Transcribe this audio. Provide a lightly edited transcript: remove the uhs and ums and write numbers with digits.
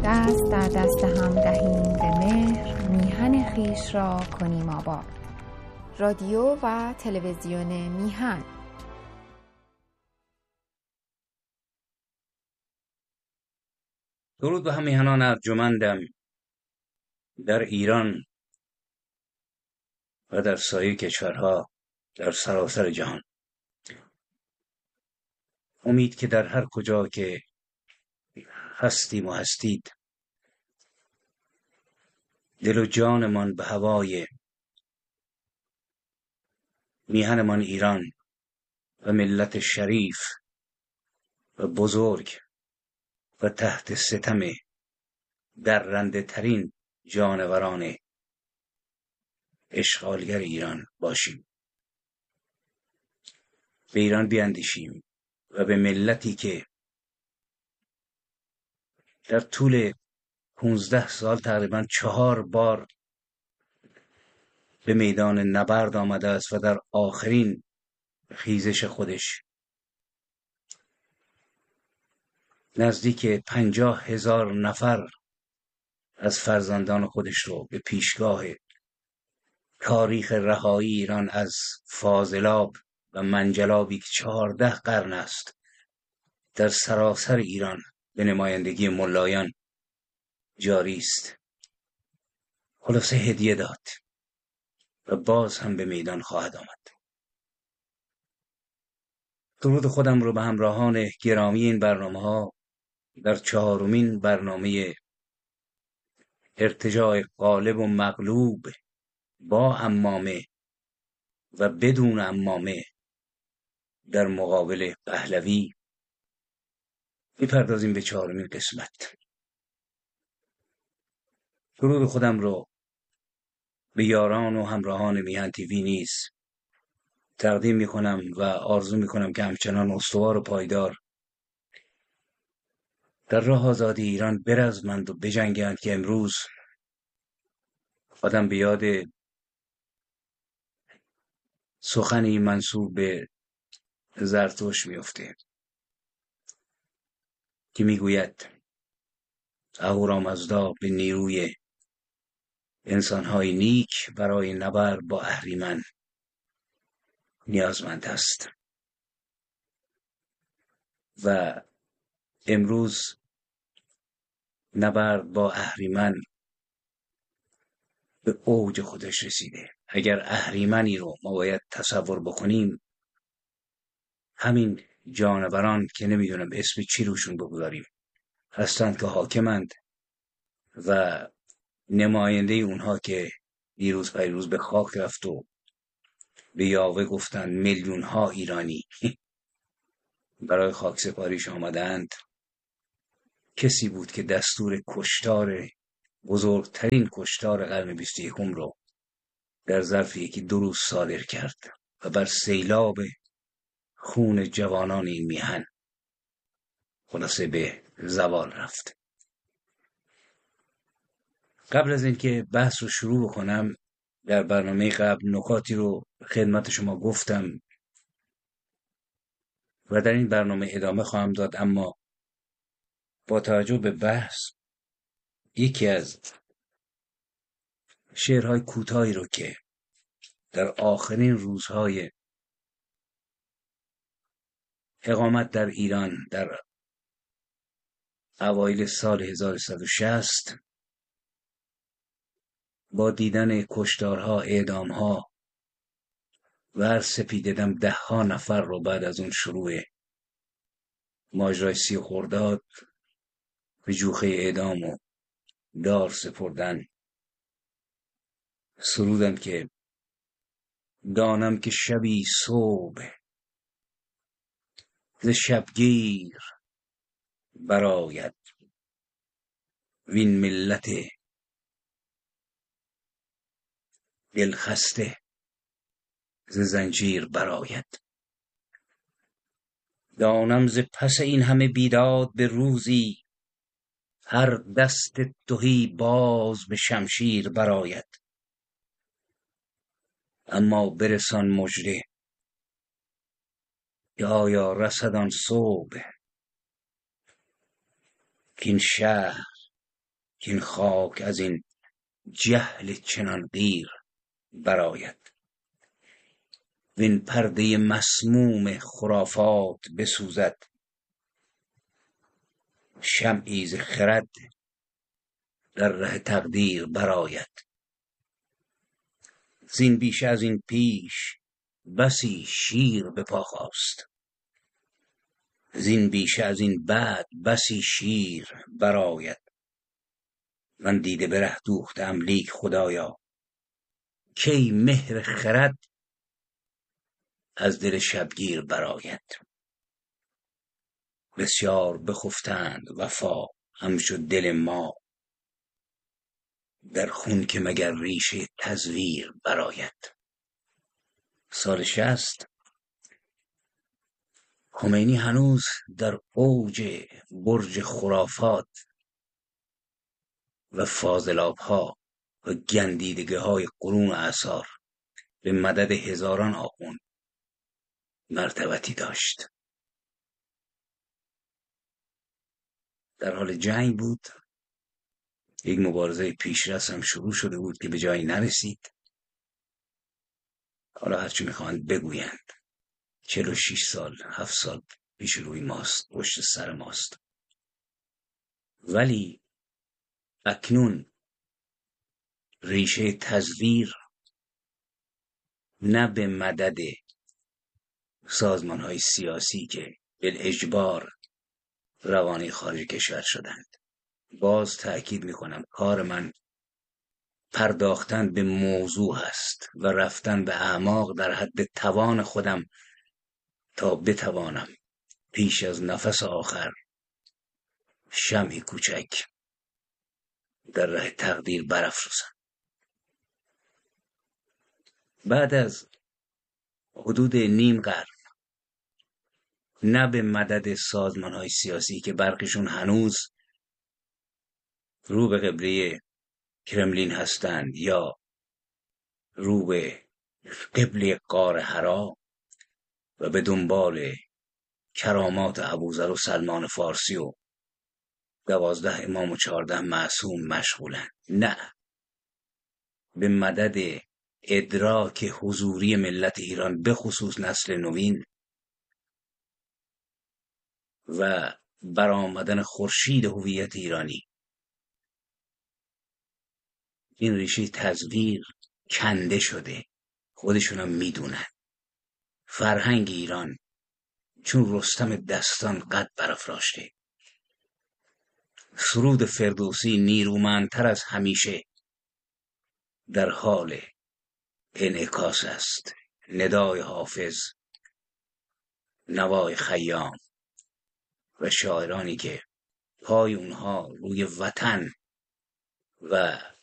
دست در دست هم دهیم به مهر، میهن خویش را کنیم آباد. رادیو و تلویزیون میهن. درود به هم میهنان ارجمندم در ایران و در سایر کشورها در سراسر جهان. امید که در هر کجا که هستیم و هستید دل و جانمان به هوای میهنمان ایران و ملت شریف و بزرگ و تحت ستم درنده ترین جانوران اشغالگر ایران باشیم. به ایران بیاندیشیم و به ملتی که در طول 15 سال تقریبا 4 بار به میدان نبرد آمده است و در آخرین خیزش خودش نزدیک 50,000 نفر از فرزندان خودش رو به پیشگاه تاریخ رهایی ایران از فاضلاب و منجلابی که 14 قرن است در سراسر ایران به نمایندگی ملایان جاری است، خلاصه هدیه داد و باز هم به میدان خواهد آمد. درود خودم رو به همراهان گرامی این برنامه‌ها در 4مین برنامه ارتجاع غالب و مغلوب با عمامه و بدون عمامه در مقابل پهلوی میپردازیم به 4مین قسمت. درود خودم رو به یاران و همراهان میهن تیوی نیز تقدیم میکنم و آرزو میکنم که همچنان استوار و پایدار در راه آزادی ایران برزمند و بجنگند که امروز آدم به یاد سخنی منسوب به زرتشت میفته که میگوید اهورامزدا به نیروی انسانهای نیک برای نبرد با اهریمن نیازمند است و امروز نبرد با اهریمن به اوج خودش رسیده. اگر اهریمنی رو ما باید تصور بکنیم، همین جانوران که نمیدونم اسم چی روشون بگذاریم هستند که حاکمند و نماینده اونها که دیروز پیروز به خاک رفت و به یاوه گفتن میلیون ها ایرانی برای خاکسپاریش آمدند، کسی بود که دستور کشتار بزرگترین کشتار قرن 21 رو در ظرف 1-2 روز صادر کرد و بر سیلاب خون جوانان این میهن خلاصه به زوال رفت. قبل از اینکه بحث رو شروع بکنم، در برنامه قبل نکاتی رو خدمت شما گفتم و در این برنامه ادامه خواهم داد، اما با توجه به بحث یکی از شعرهای کوتاهی رو که در آخرین روزهای اقامت در ایران در اوایل سال 1160 با دیدن کشتارها، اعدامها و هر سپیددم 10 نفر رو بعد از اون شروع ماجرای 30 خرداد به جوخه اعدام و دار سپردن سرودم که دانم که شبی صبح ز شبگیر برآید وین ملت دلخسته ز زنجیر برآید. دانم ز پس این همه بیداد به روزی هر دست تهی باز به شمشیر برآید. اما برسان مژده که آیا رسد آن صبح کین شهر که این خاک از این جهل چنان غیر برآید، وین پرده مسموم خرافات بسوزد، شمعی ز خرد در ره تقدیر برآید. زین بیش از این پیش بسی شیر به پا خاست، زین بیش از این بعد بسی شیر برآید. من دیده به ره دوختم لیک خدایا، کی مهر خرد از دل شبگیر برآید. بسیار بخفتند وفا همچو دل ما، در خون که مگر ریشه تزویر برآید. سال 60 خمینی هنوز در اوج برج خرافات و فاضلاب‌ها و گندیدگی‌های قرون اعصار به مدد هزاران آخوند مرتبتی داشت. در حال جنگ بود. یک مبارزه پیشرس هم شروع شده بود که به جایی نرسید. حالا هرچی میخواهند بگویند 46 سال 7 سال پیش روی ماست، پشت سر ماست. ولی اکنون ریشه تزویر نه به مدد سازمان‌های سیاسی که بالاجبار روانه خارج کشور شدند. باز تأکید میکنم کار من پرداختن به موضوع هست و رفتن به اعماق در حد توان خودم تا بتوانم پیش از نفس آخر شمعی کوچک در راه تقدیر برافروزم. بعد از حدود نیم قرن نه به مدد سازمان‌های سیاسی که برخیشون هنوز رو به قبله کرملین هستند یا رو به قبله غار حرا و به دنبال کرامات ابوذر و سلمان فارسی و 12 امام و 14 معصوم مشغولن. نه، به مدد ادراک حضوری ملت ایران به خصوص نسل نوین و برآمدن خورشید هویت ایرانی، این ریشه تزویر کنده شده. خودشون هم میدونن. فرهنگ ایران چون رستم دستان قد برافراشته. سرود فردوسی نیرومندتر از همیشه در حال انعکاس است. ندای حافظ، نوای خیام و شاعرانی که پای اونها روی وطن و